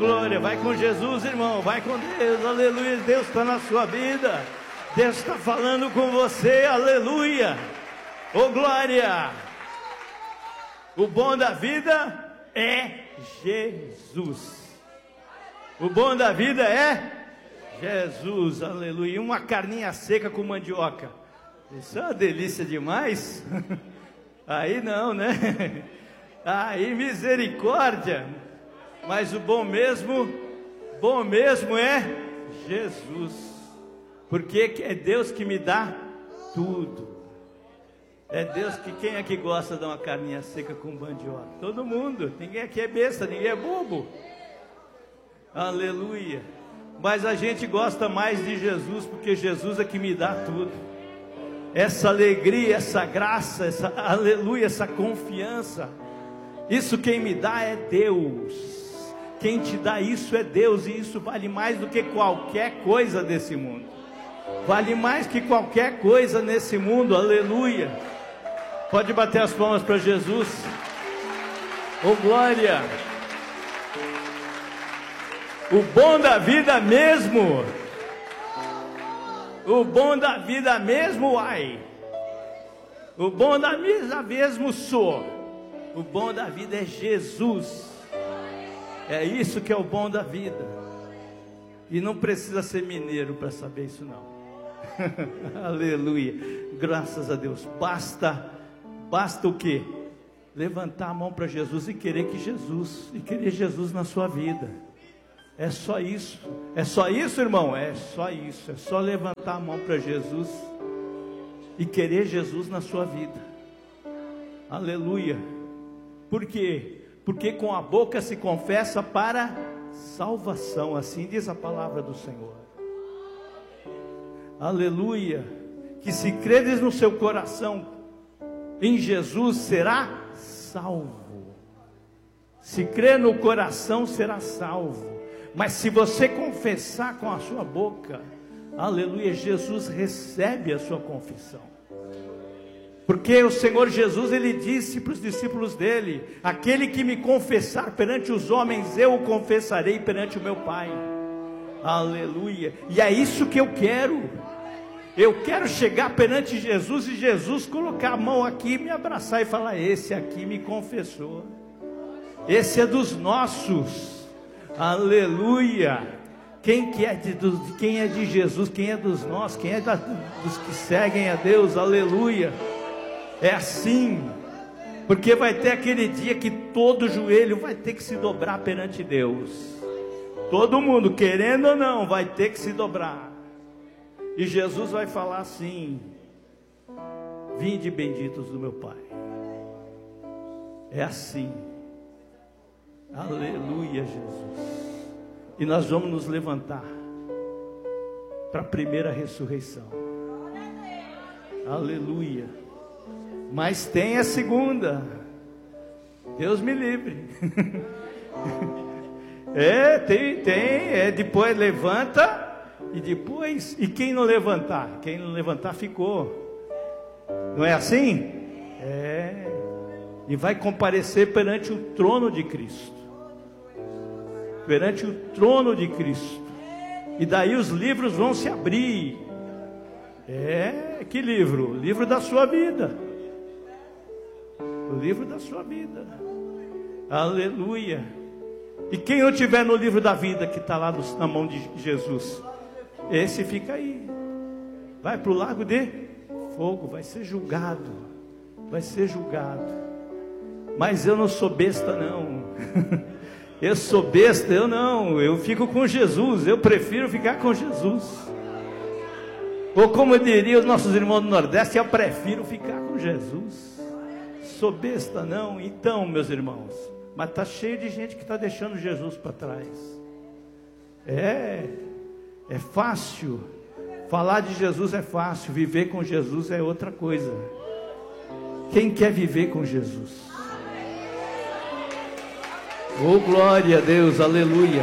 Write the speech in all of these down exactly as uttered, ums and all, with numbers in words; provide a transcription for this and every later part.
glória, vai com Jesus, irmão, vai com Deus, aleluia. Deus está na sua vida, Deus está falando com você, aleluia. Oh glória. O bom da vida é Jesus. O bom da vida é Jesus, aleluia. Uma carninha seca com mandioca, isso é uma delícia demais. Aí não, né? Aí misericórdia. Mas o bom mesmo, bom mesmo é Jesus, porque é Deus que me dá tudo. É Deus que, quem é que gosta de uma carninha seca com mandioca? Todo mundo, ninguém aqui é besta, ninguém é bobo. Aleluia. Mas a gente gosta mais de Jesus, porque Jesus é que me dá tudo. Essa alegria, essa graça, essa aleluia, essa confiança. Isso quem me dá é Deus. Quem te dá isso é Deus, e isso vale mais do que qualquer coisa desse mundo. Vale mais que qualquer coisa nesse mundo, aleluia. Pode bater as palmas para Jesus. Oh glória. O bom da vida mesmo, o bom da vida mesmo, ai, o bom da vida mesmo sou, o bom da vida é Jesus. É isso que é o bom da vida. E não precisa ser mineiro para saber isso não. Aleluia. Graças a Deus. Basta, basta o quê? Levantar a mão para Jesus e querer que Jesus, e querer Jesus na sua vida. É só isso. É só isso, irmão? É só isso. É só levantar a mão para Jesus e querer Jesus na sua vida. Aleluia. Por quê? Porque com a boca se confessa para salvação, assim diz a palavra do Senhor. Aleluia. Que se credes no seu coração em Jesus, será salvo. Se crer no coração, será salvo. Mas se você confessar com a sua boca, aleluia, Jesus recebe a sua confissão. Porque o Senhor Jesus, Ele disse para os discípulos dele: aquele que me confessar perante os homens, eu o confessarei perante o meu Pai. Aleluia. E é isso que eu quero. Eu quero chegar perante Jesus e Jesus colocar a mão aqui, me abraçar e falar: esse aqui me confessou. Esse é dos nossos. Aleluia. Quem que é de, de quem é de Jesus, quem é dos nossos, quem é da, dos que seguem a Deus, aleluia. É assim, porque vai ter aquele dia que todo joelho vai ter que se dobrar perante Deus. Todo mundo, querendo ou não, vai ter que se dobrar. E Jesus vai falar assim: vinde benditos do meu Pai. É assim. Aleluia, Jesus. E nós vamos nos levantar para a primeira ressurreição. Aleluia. Mas tem a segunda. Deus me livre. É, tem, tem. É, depois levanta. E depois, e quem não levantar? Quem não levantar ficou. Não é assim? É. E vai comparecer perante o trono de Cristo. Perante o trono de Cristo. E daí os livros vão se abrir. É, que livro? O livro da sua vida. O livro da sua vida. Aleluia. E quem não tiver no livro da vida, que está lá no, na mão de Jesus, esse fica aí. Vai para o lago de fogo. Vai ser julgado. Vai ser julgado. Mas eu não sou besta não. Eu sou besta, eu não, eu fico com Jesus, eu prefiro ficar com Jesus. Ou como diriam os nossos irmãos do Nordeste, eu prefiro ficar com Jesus. Sou besta não? Então, meus irmãos, mas está cheio de gente que está deixando Jesus para trás. É, é fácil, falar de Jesus é fácil, viver com Jesus é outra coisa. Quem quer viver com Jesus? Oh, glória a Deus, aleluia.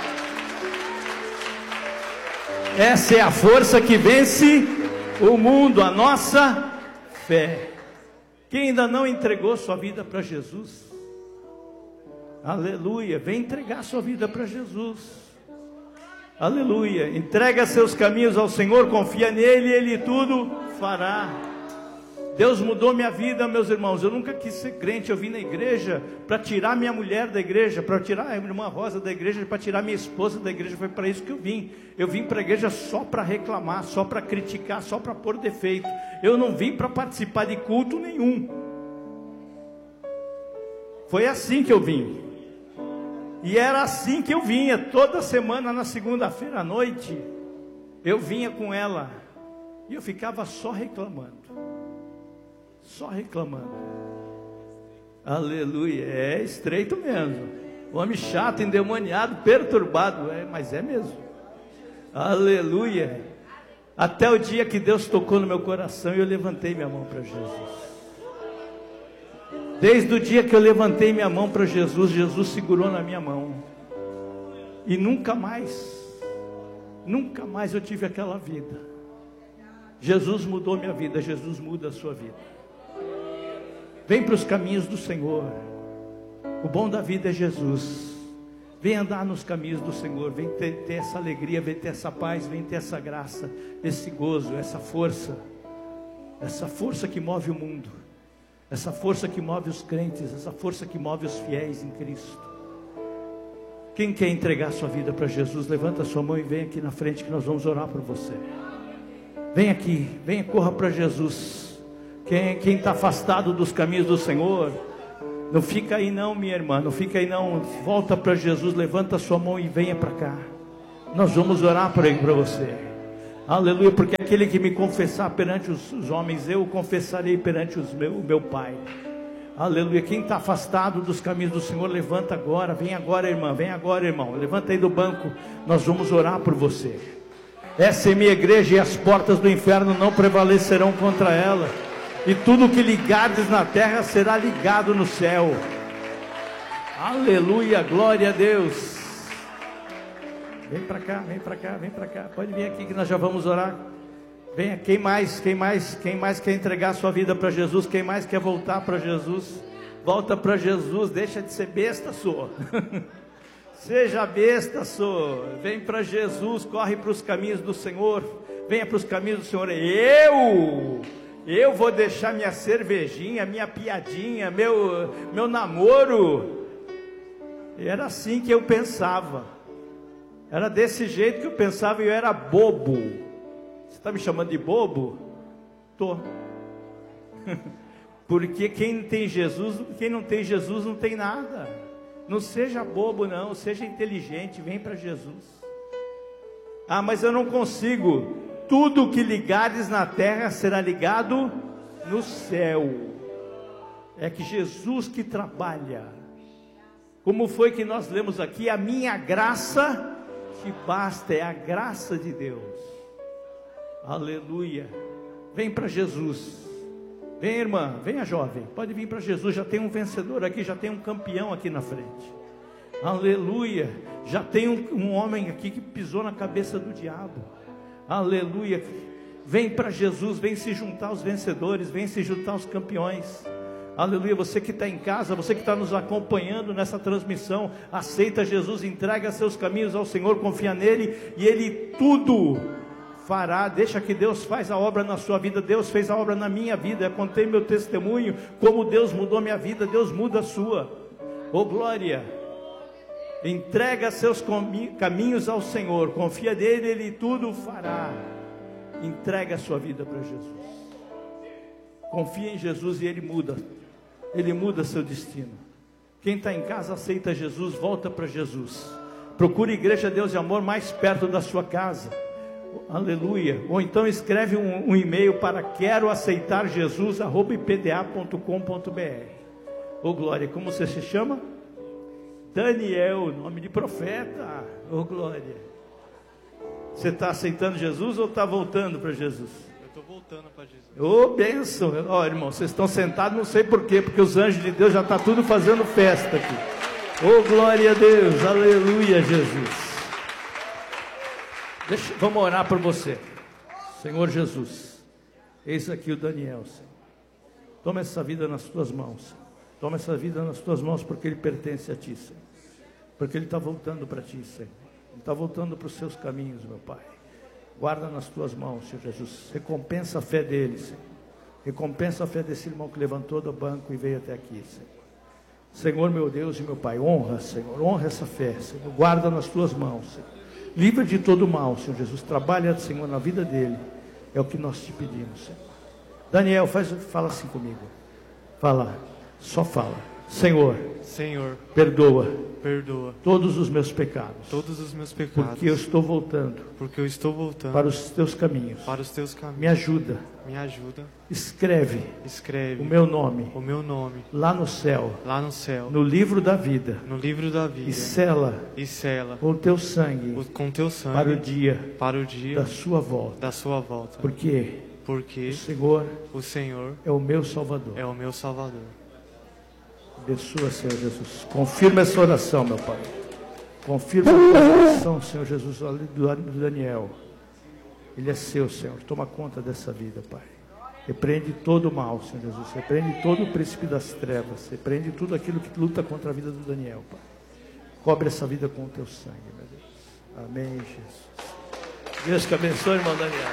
Essa é a força que vence o mundo, a nossa fé. Quem ainda não entregou sua vida para Jesus, Aleluia. Vem entregar sua vida para Jesus. Aleluia. Entrega seus caminhos ao Senhor, confia nele e Ele tudo fará. Deus mudou minha vida, meus irmãos. Eu nunca quis ser crente. Eu vim na igreja para tirar minha mulher da igreja, para tirar a irmã Rosa da igreja, para tirar minha esposa da igreja. Foi para isso que eu vim. Eu vim para a igreja só para reclamar, só para criticar, só para pôr defeito. Eu não vim para participar de culto nenhum. Foi assim que eu vim. E era assim que eu vinha, toda semana na segunda-feira à noite, eu vinha com ela, e eu ficava só reclamando, só reclamando, aleluia, é estreito mesmo, homem chato, endemoniado, perturbado, é, mas é mesmo, aleluia, até o dia que Deus tocou no meu coração e eu levantei minha mão para Jesus. Desde o dia que eu levantei minha mão para Jesus, Jesus segurou na minha mão. E nunca mais, nunca mais eu tive aquela vida. Jesus mudou minha vida, Jesus muda a sua vida. Vem para os caminhos do Senhor. O bom da vida é Jesus. Vem andar nos caminhos do Senhor. Vem ter, ter essa alegria, vem ter essa paz, vem ter essa graça, esse gozo, essa força. Essa força que move o mundo. Essa força que move os crentes, essa força que move os fiéis em Cristo. Quem quer entregar sua vida para Jesus, levanta sua mão e vem aqui na frente que nós vamos orar por você. Vem aqui, venha, corra para Jesus. Quem está afastado dos caminhos do Senhor, não fica aí não, minha irmã, não fica aí não, volta para Jesus, levanta sua mão e venha para cá. Nós vamos orar para você. Aleluia, porque aquele que me confessar perante os, os homens, eu o confessarei perante os meu, o meu Pai. Aleluia, quem está afastado dos caminhos do Senhor, levanta agora, vem agora irmã, vem agora irmão, levanta aí do banco, nós vamos orar por você. Essa é minha igreja e as portas do inferno não prevalecerão contra ela, e tudo que ligardes na terra será ligado no céu. Aleluia, glória a Deus. Vem para cá, vem para cá, vem para cá. Pode vir aqui que nós já vamos orar. Venha, quem mais, quem mais, quem mais quer entregar sua vida para Jesus? Quem mais quer voltar para Jesus? Volta para Jesus, deixa de ser besta, sua. Seja besta, sua. Vem para Jesus, corre para os caminhos do Senhor. Venha para os caminhos do Senhor. Eu, eu vou deixar minha cervejinha, minha piadinha, meu, meu namoro. E era assim que eu pensava. Era desse jeito que eu pensava e eu era bobo. Você está me chamando de bobo? Tô. Porque quem tem Jesus, quem não tem Jesus não tem nada. Não seja bobo não, seja inteligente, vem para Jesus. Ah, mas eu não consigo. Tudo que ligares na terra será ligado no céu. É que Jesus que trabalha. Como foi que nós lemos aqui? A minha graça que basta, é a graça de Deus. Aleluia. Vem para Jesus. Vem, irmã, venha, jovem, pode vir para Jesus. Já tem um vencedor aqui, já tem um campeão aqui na frente. Aleluia. Já tem um, um homem aqui que pisou na cabeça do diabo. Aleluia. Vem para Jesus, vem se juntar aos vencedores, vem se juntar aos campeões. Aleluia, você que está em casa, você que está nos acompanhando nessa transmissão, aceita Jesus, entrega seus caminhos ao Senhor, confia nele, e Ele tudo fará. Deixa que Deus faz a obra na sua vida. Deus fez a obra na minha vida, eu contei meu testemunho, como Deus mudou minha vida, Deus muda a sua. Oh glória, entrega seus caminhos ao Senhor, confia nele, Ele tudo fará. Entrega a sua vida para Jesus, confia em Jesus e Ele muda. Ele muda seu destino. Quem está em casa aceita Jesus, volta para Jesus. Procure Igreja Deus e Amor mais perto da sua casa. Aleluia. Ou então escreve um, um e-mail para quero aceitar Jesus arroba i p d a ponto com ponto b r. Ô glória, como você se chama? Daniel, nome de profeta. Ô glória. Você está aceitando Jesus ou está voltando para Jesus? Estou voltando para Jesus. Ô oh, bênção, ó oh, irmão, vocês estão sentados, não sei porquê, porque os anjos de Deus já estão tudo fazendo festa aqui. Ô oh, glória a Deus, aleluia Jesus. Deixa, vamos orar por você. Senhor Jesus, eis aqui o Daniel, Senhor. Toma essa vida nas tuas mãos, Senhor. Toma essa vida nas tuas mãos, porque ele pertence a ti, Senhor. porque ele está voltando para ti, Senhor. Ele está voltando para os seus caminhos, meu Pai. Guarda nas tuas mãos, Senhor Jesus. Recompensa a fé dele, Senhor. Recompensa a fé desse irmão que levantou do banco e veio até aqui, Senhor. Senhor, meu Deus e meu Pai, honra, Senhor, honra essa fé, Senhor. Guarda nas tuas mãos, Senhor. Livra de todo mal, Senhor Jesus. Trabalha, Senhor, na vida dele. É o que nós te pedimos, Senhor. Daniel, faz, fala assim comigo. Fala, só fala. Senhor, Senhor, perdoa, perdoa todos os meus pecados, todos os meus pecados, porque eu estou voltando, porque eu estou voltando para os teus caminhos. para os teus caminhos. Me ajuda, Me ajuda, escreve escreve o meu nome o meu nome lá no céu, lá no céu, no livro da vida, no livro da vida, e sela e sela com o teu sangue o- com teu sangue para o dia para o dia da sua volta, da sua volta, porque porque o Senhor o Senhor é o meu Salvador. é o meu Salvador. Abençoa, Senhor Jesus. Confirma essa oração, meu Pai. Confirma a oração, Senhor Jesus, do Daniel. Ele é seu, Senhor. Toma conta dessa vida, Pai. Repreende todo o mal, Senhor Jesus. Repreende todo o príncipe das trevas. Repreende tudo aquilo que luta contra a vida do Daniel, Pai. Cobre essa vida com o teu sangue, meu Deus. Amém, Jesus. Deus que abençoe, irmão Daniel.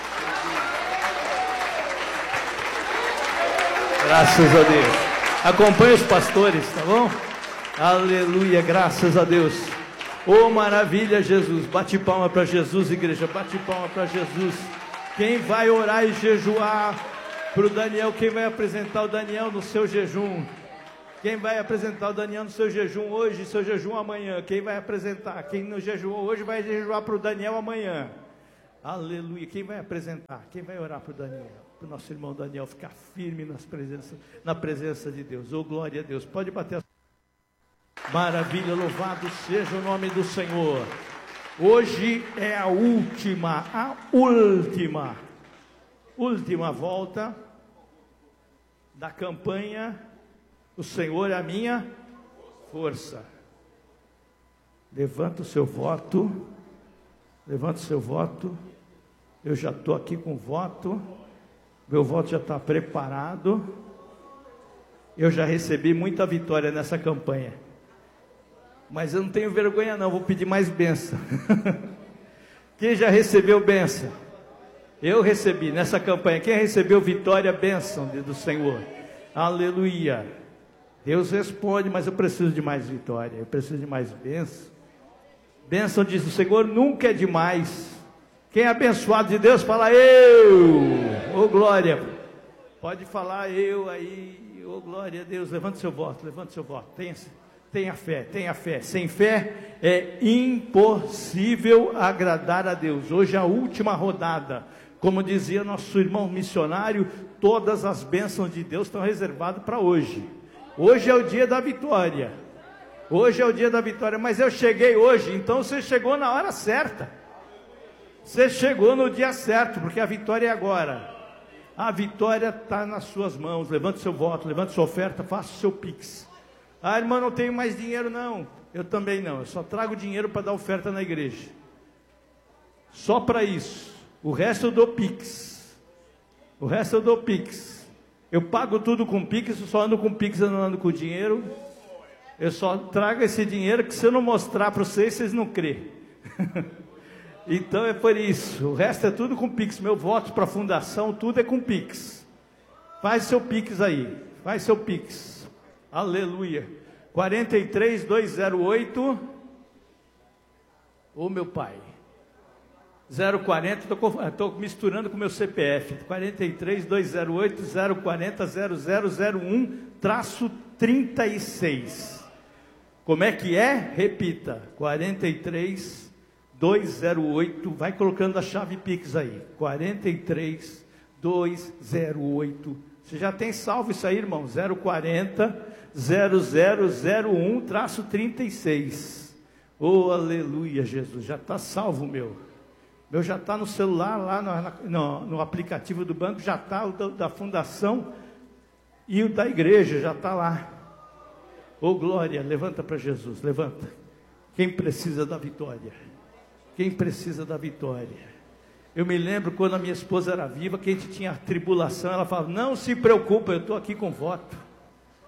Graças a Deus. Acompanhe os pastores, tá bom? Aleluia, graças a Deus. Oh, maravilha, Jesus. Bate palma para Jesus, igreja. Bate palma para Jesus. Quem vai orar e jejuar para o Daniel? Quem vai apresentar o Daniel no seu jejum? Quem vai apresentar o Daniel no seu jejum hoje, seu jejum amanhã? Quem vai apresentar? Quem não jejuou hoje vai jejuar para o Daniel amanhã. Aleluia. Quem vai apresentar? Quem vai orar para o Daniel? Para o nosso irmão Daniel ficar firme nas presença, na presença de Deus. Oh, glória a Deus. Pode bater. Maravilha, louvado seja o nome do Senhor. Hoje é a última, a última, última volta da campanha O Senhor é a minha força. Levanta o seu voto, levanta o seu voto. Eu já estou aqui com voto. Meu voto já está preparado. Eu já recebi muita vitória nessa campanha. Mas eu não tenho vergonha não, vou pedir mais bênção. Quem já recebeu bênção? Eu recebi nessa campanha. Quem recebeu vitória, bênção do Senhor? Aleluia. Deus responde, mas eu preciso de mais vitória. Eu preciso de mais bênção. Bênção diz o Senhor, nunca é demais. Quem é abençoado de Deus, fala eu, ô glória, pode falar eu aí, ô glória a Deus, levante seu voto, levante seu voto, tenha, tenha fé, tenha fé, sem fé é impossível agradar a Deus. Hoje é a última rodada, como dizia nosso irmão missionário, todas as bênçãos de Deus estão reservadas para hoje. Hoje é o dia da vitória, hoje é o dia da vitória, mas eu cheguei hoje, então você chegou na hora certa. Você chegou no dia certo, porque a vitória é agora. A vitória está nas suas mãos. Levante seu voto, levante sua oferta, faça o seu pix. Ah, irmão, não tenho mais dinheiro não. Eu também não, eu só trago dinheiro para dar oferta na igreja. Só para isso. O resto eu dou pix. O resto eu dou pix. Eu pago tudo com pix, eu só ando com pix, eu não ando com dinheiro. Eu só trago esse dinheiro que se eu não mostrar para vocês, vocês não crêem. Então é por isso, o resto é tudo com Pix, meu voto para a fundação, tudo é com Pix. Faz seu Pix aí, faz seu Pix, aleluia, quarenta e três, duzentos e oito, ô meu pai, zero quarenta, estou misturando com o meu C P F, quarenta e três, duzentos e oito, zero quarenta, zero zero zero um, traço trinta e seis, como é que é? Repita, quarenta e três, duzentos e oito, vai colocando a chave Pix aí, quarenta e três, duzentos e oito, você já tem salvo isso aí, irmão, zero quarenta, zero zero zero um, traço trinta e seis, oh aleluia Jesus, já está salvo meu, meu já está no celular, lá no, no, no aplicativo do banco, já está o da, da fundação, e o da igreja já está lá, oh glória, levanta para Jesus, levanta, quem precisa da vitória? Quem precisa da vitória? Eu me lembro quando a minha esposa era viva, que a gente tinha tribulação, ela falava, não se preocupa, eu estou aqui com voto.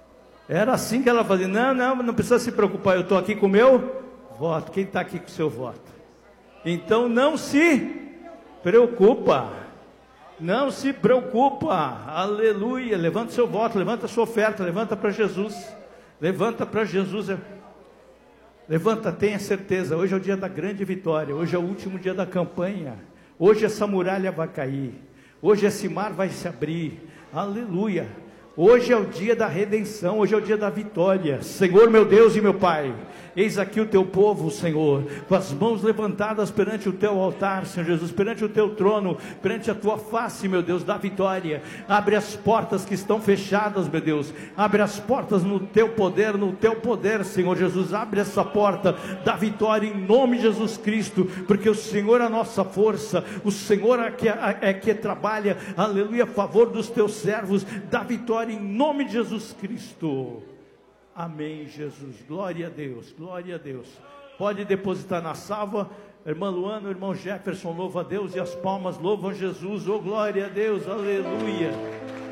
Era assim que ela fazia. Não, não, não precisa se preocupar, eu estou aqui com o meu voto. Quem está aqui com o seu voto? Então não se preocupa. Não se preocupa. Aleluia. Levanta seu voto, levanta a sua oferta, levanta para Jesus. Levanta para Jesus. Levanta, tenha certeza. Hoje é o dia da grande vitória. Hoje é o último dia da campanha. Hoje essa muralha vai cair. Hoje esse mar vai se abrir. Aleluia. Hoje é o dia da redenção, hoje é o dia da vitória. Senhor meu Deus e meu Pai, eis aqui o teu povo, Senhor, com as mãos levantadas perante o teu altar, Senhor Jesus, perante o teu trono, perante a tua face, meu Deus, da vitória. Abre as portas que estão fechadas, meu Deus, abre as portas no teu poder, no teu poder, Senhor Jesus, abre essa porta da vitória em nome de Jesus Cristo, porque o Senhor é a nossa força, o Senhor é que, é que trabalha, aleluia, a favor dos teus servos, da vitória em nome de Jesus Cristo. Amém, Jesus. Glória a Deus, glória a Deus. Pode depositar na salva. Irmã Luana, irmão Jefferson, louva a Deus e as palmas louvam Jesus. Oh, glória a Deus, aleluia.